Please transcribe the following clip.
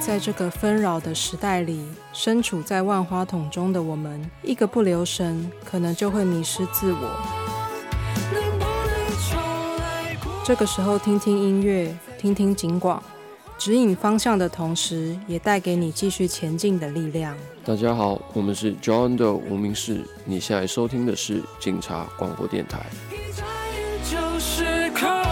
在这个纷扰的时代里，身处在万花筒中的我们，一个不留神，可能就会迷失自我。这个时候听听音乐，听听警广，指引方向的同时，也带给你继续前进的力量。 大家好，我们是 John 的无名氏，你现在收听的是警察广播电台。 就是